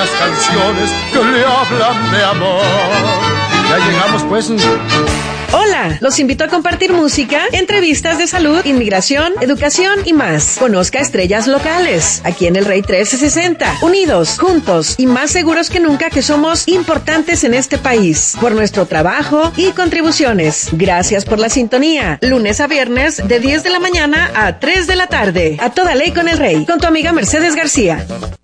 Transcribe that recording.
las canciones que le hablan de amor. Ya llegamos pues. Hola, los invito a compartir música, entrevistas de salud, inmigración, educación y más. Conozca estrellas locales, aquí en el Rey 1360. Unidos, juntos y más seguros que nunca que somos importantes en este país. Por nuestro trabajo y contribuciones. Gracias por la sintonía. Lunes a viernes de 10 de la mañana a 3 de la tarde. A toda ley con el Rey. Con tu amiga Mercedes García.